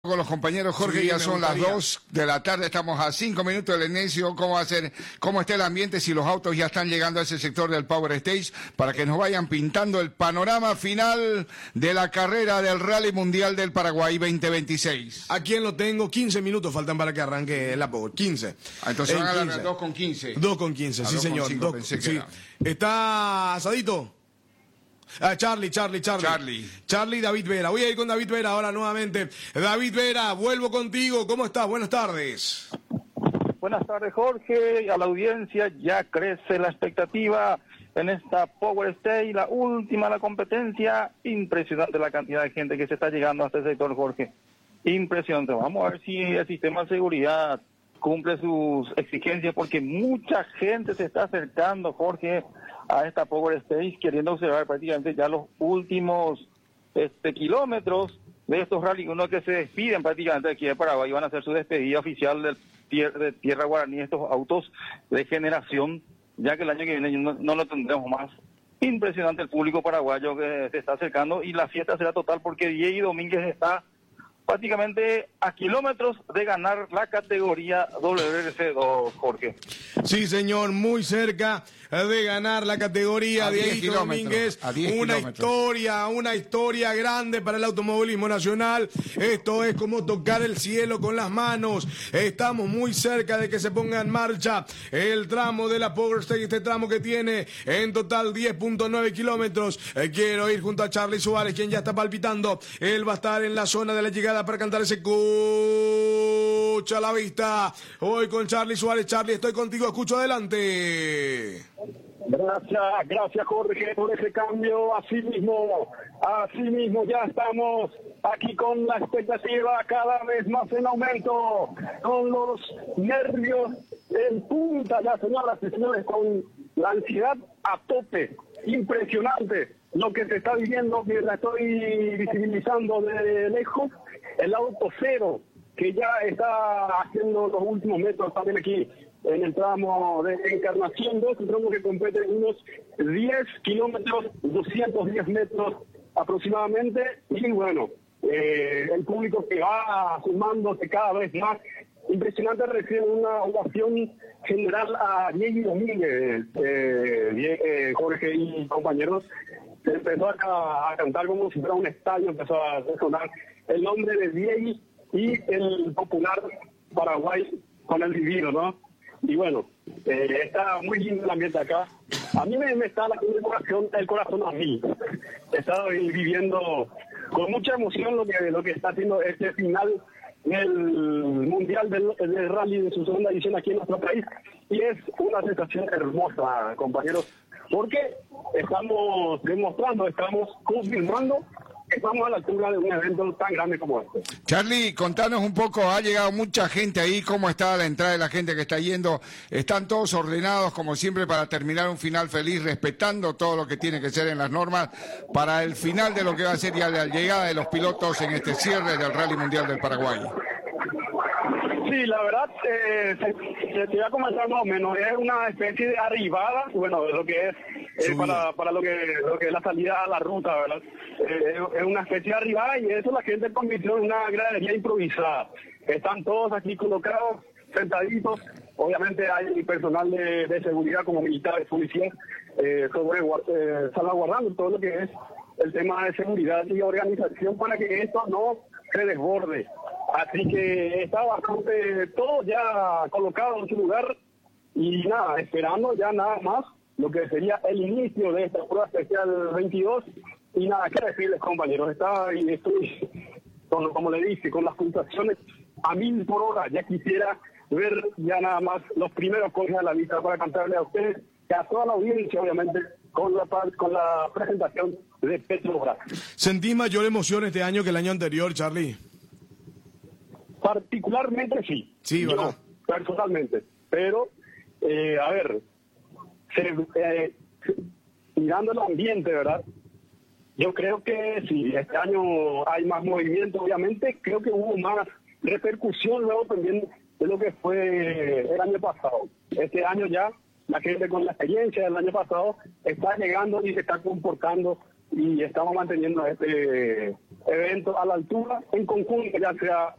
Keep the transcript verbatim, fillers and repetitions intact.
Con los compañeros Jorge, sí, ya son las dos de la tarde, estamos a cinco minutos del inicio. ¿Cómo va a ser, cómo está el ambiente si los autos ya están llegando a ese sector del Power Stage para que nos vayan pintando el panorama final de la carrera del Rally Mundial del Paraguay veinte veintiséis? ¿A quién lo tengo? quince minutos faltan para que arranque la Power, quince. Ah, entonces en van a quince. las dos con quince. dos con quince, sí dos señor. con cinco, dos, pensé que sí. era. ¿Está asadito? Ah, Charlie, Charlie, Charlie. Charlie. Charlie, David Vera. Voy a ir con David Vera ahora nuevamente. David Vera, vuelvo contigo. ¿Cómo estás? Buenas tardes. Buenas tardes, Jorge. A la audiencia ya crece la expectativa en esta Power Stage, la última de la competencia. Impresionante la cantidad de gente que se está llegando a este sector, Jorge. Impresionante. Vamos a ver si el sistema de seguridad cumple sus exigencias, porque mucha gente se está acercando, Jorge, a esta Power Stage, queriendo observar prácticamente ya los últimos este, kilómetros de estos Rally uno que se despiden prácticamente de aquí de Paraguay. Van a hacer su despedida oficial del tier, de Tierra Guaraní, estos autos de generación, ya que el año que viene no, no lo tendremos más. Impresionante el público paraguayo que se está acercando, y la fiesta será total porque Diego Domínguez está prácticamente a kilómetros de ganar la categoría W R C dos, Jorge. Sí, señor, muy cerca de ganar la categoría de Diego Domínguez. Una historia, una historia grande para el automovilismo nacional. Esto es como tocar el cielo con las manos. Estamos muy cerca de que se ponga en marcha el tramo de la Power Stage, este tramo que tiene en total diez punto nueve kilómetros. Eh, quiero ir junto a Charlie Suárez, quien ya está palpitando. Él va a estar en la zona de la llegada para cantar ese escucha a la vista. Hoy con Charlie Suárez. Charlie, estoy contigo, escucho, adelante. Gracias, gracias Jorge por ese cambio. Así mismo, así mismo ya estamos aquí con la expectativa cada vez más en aumento, con los nervios en punta, ya señoras y señores, con la ansiedad a tope. Impresionante lo que se está viviendo mientras estoy visibilizando de lejos el auto cero, que ya está haciendo los últimos metros también aquí en el tramo de Encarnación dos, un tramo que compete unos diez kilómetros, doscientos diez metros aproximadamente. Y bueno, eh, el público que va sumándose cada vez más. Impresionante, recibe una ovación general a Diego Domínguez, eh, Diego, eh, Jorge y compañeros. Se empezó a, a cantar como si fuera un estadio, empezó a sonar el nombre de Diego y el popular Paraguay con el divino, ¿no? Y bueno, eh, está muy lindo el ambiente acá. A mí me, me está la el corazón, el corazón a mí. He estado viviendo con mucha emoción lo que lo que está haciendo este final del Mundial del, del Rally de su segunda edición aquí en nuestro país. Y es una sensación hermosa, compañeros, porque estamos demostrando, estamos confirmando que estamos a la altura de un evento tan grande como este. Charlie, contanos un poco, ha llegado mucha gente ahí, ¿cómo está la entrada de la gente que está yendo? ¿Están todos ordenados como siempre para terminar un final feliz, respetando todo lo que tiene que ser en las normas para el final de lo que va a ser ya la llegada de los pilotos en este cierre del Rally Mundial del Paraguay? Sí, la verdad, eh, se, se te voy a comentar más o menos, es una especie de arribada, bueno, lo que es eh, para, para lo que lo que es la salida a la ruta, ¿verdad? Eh, es una especie de arribada, y eso la gente convirtió en una gradería improvisada. Están todos aquí colocados, sentaditos. Obviamente hay personal de, de seguridad como militares, policías, eh, sobre, eh, salvaguardando todo lo que es el tema de seguridad y organización para que esto no se desborde. Así que está bastante todo ya colocado en su lugar, y nada, esperando ya nada más lo que sería el inicio de esta prueba especial veintidós. Y nada, qué decirles, compañeros, está y estoy, con, como le dije, con las pulsaciones a mil por hora. Ya quisiera ver ya nada más los primeros coches a la vista para cantarle a ustedes y a toda la audiencia, obviamente, con la, con la presentación de Petrobras. ¿Sentí mayor emoción este año que el año anterior, Charlie? Particularmente sí. Sí, ¿verdad? Yo, personalmente. Pero, eh, a ver, se, eh, mirando el ambiente, ¿verdad? Yo creo que sí, este año hay más movimiento, obviamente. Creo que hubo más repercusión luego también de lo que fue el año pasado. Este año ya la gente con la experiencia del año pasado está llegando y se está comportando y estamos manteniendo este evento a la altura en conjunto, ya sea